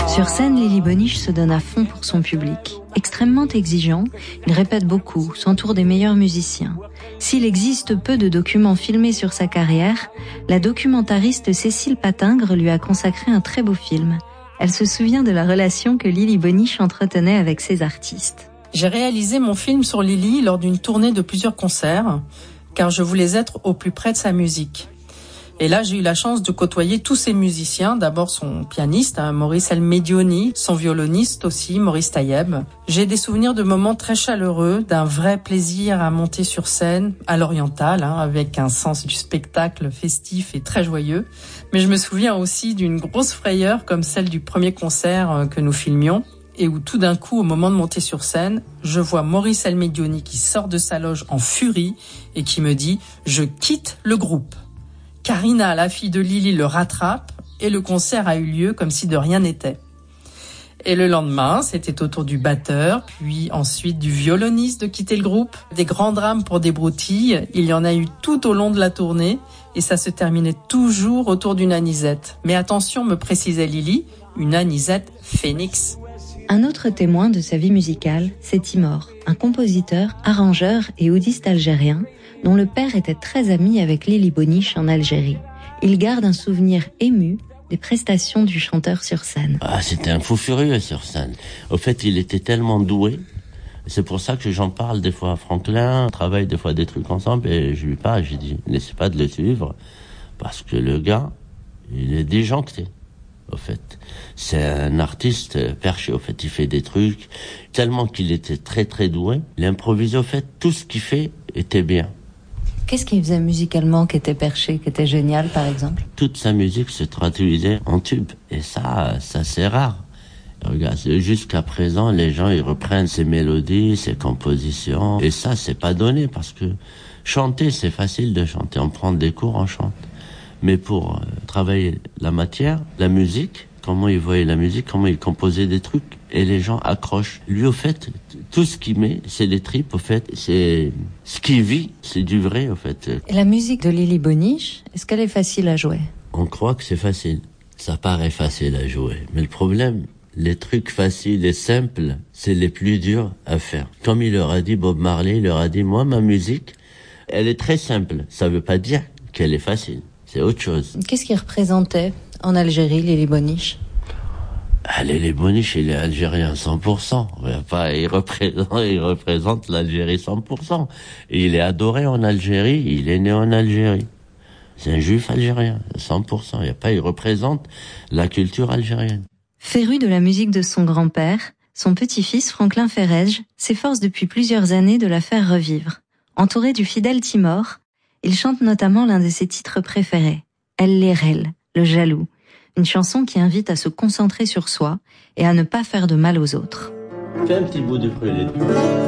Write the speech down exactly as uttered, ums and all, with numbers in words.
Sur scène, Lily Boniche se donne à fond pour son public. Extrêmement exigeant, il répète beaucoup, s'entoure des meilleurs musiciens. S'il existe peu de documents filmés sur sa carrière, la documentariste Cécile Patingre lui a consacré un très beau film. Elle se souvient de la relation que Lily Boniche entretenait avec ses artistes. J'ai réalisé mon film sur Lily lors d'une tournée de plusieurs concerts, car je voulais être au plus près de sa musique. Et là, j'ai eu la chance de côtoyer tous ces musiciens. D'abord son pianiste, hein, Maurice El Medioni, son violoniste aussi, Maurice Taïeb. J'ai des souvenirs de moments très chaleureux, d'un vrai plaisir à monter sur scène, à l'oriental, hein, avec un sens du spectacle festif et très joyeux. Mais je me souviens aussi d'une grosse frayeur comme celle du premier concert que nous filmions, et où tout d'un coup, au moment de monter sur scène, je vois Maurice El Medioni qui sort de sa loge en furie et qui me dit « Je quitte le groupe ». Karina, la fille de Lily, le rattrape et le concert a eu lieu comme si de rien n'était. Et le lendemain, c'était au tour du batteur, puis ensuite du violoniste de quitter le groupe. Des grands drames pour des broutilles, il y en a eu tout au long de la tournée et ça se terminait toujours autour d'une anisette. Mais attention, me précisait Lily, une anisette phénix. Un autre témoin de sa vie musicale, c'est Timor, un compositeur, arrangeur et oudiste algérien, dont le père était très ami avec Lily Boniche en Algérie. Il garde un souvenir ému des prestations du chanteur sur scène. Ah, c'était un fou furieux sur scène. Au fait, il était tellement doué. C'est pour ça que j'en parle des fois à Franklin. On travaille des fois des trucs ensemble et je lui parle, j'ai dit, n'essaie pas de le suivre parce que le gars, il est déjanté. Au fait, c'est un artiste perché. Au fait, il fait des trucs tellement qu'il était très très doué. Il improvisait. Au fait, tout ce qu'il fait était bien. Qu'est-ce qu'il faisait musicalement qui était perché, qui était génial, par exemple? Toute sa musique se traduisait en tube. Et ça, ça c'est rare. Regarde, jusqu'à présent, les gens, ils reprennent ses mélodies, ses compositions. Et ça, c'est pas donné parce que chanter, c'est facile de chanter. On prend des cours, on chante. Mais pour euh, travailler la matière, la musique, comment il voyait la musique, comment il composait des trucs, et les gens accrochent. Lui, au fait, tout ce qu'il met, c'est les tripes, au fait, c'est ce qu'il vit, c'est du vrai, au fait. Et la musique de Lily Boniche, est-ce qu'elle est facile à jouer? On croit que c'est facile. Ça paraît facile à jouer. Mais le problème, les trucs faciles et simples, c'est les plus durs à faire. Comme il leur a dit, Bob Marley, il leur a dit, moi, ma musique, elle est très simple. Ça veut pas dire qu'elle est facile. C'est autre chose. Qu'est-ce qu'il représentait en Algérie, Lily Boniche? Ah, Lily Boniche, il est algérien cent pour cent. Pas, il représente, il représente l'Algérie cent pour cent. Et il est adoré en Algérie, il est né en Algérie. C'est un juif algérien, cent pour cent. Il y a pas, il représente la culture algérienne. Féru de la musique de son grand-père, son petit-fils Franklin Ferrej s'efforce depuis plusieurs années de la faire revivre. Entouré du fidèle Timor, il chante notamment l'un de ses titres préférés, El Lerel, le jaloux, une chanson qui invite à se concentrer sur soi et à ne pas faire de mal aux autres. Fais un petit bout de prélude.